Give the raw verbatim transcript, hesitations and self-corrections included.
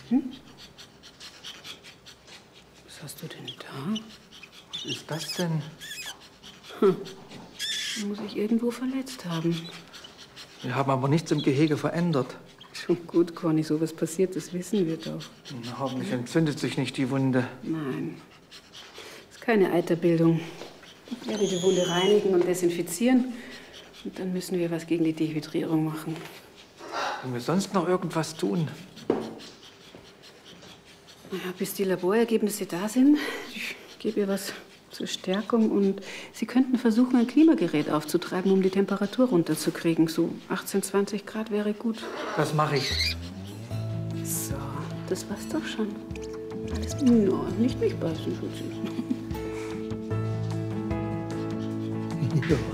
Hm? Was hast du denn da? Was ist das denn? Hm. Muss ich irgendwo verletzt haben. Wir haben aber nichts im Gehege verändert. Schon gut, Conny, sowas passiert, das wissen wir doch. Na, hoffentlich entzündet sich nicht die Wunde. Nein, das ist keine Eiterbildung. Ich werde die Wunde reinigen und desinfizieren. Und dann müssen wir was gegen die Dehydrierung machen. Können wir sonst noch irgendwas tun? Ja, bis die Laborergebnisse da sind, ich gebe ihr was zur Stärkung. Und Sie könnten versuchen, ein Klimagerät aufzutreiben, um die Temperatur runterzukriegen. So achtzehn, zwanzig Grad wäre gut. Das mache ich. So, das war's doch schon. Alles no, nicht mich beißen, Schutzi. Ja.